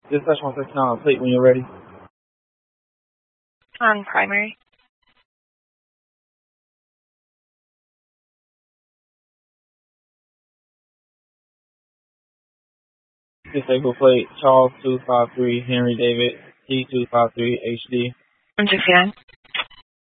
Dispatch 169 on plate when you're ready. On primary. Disabled plate Charles 253 Henry David T253 HD. I'm Japan.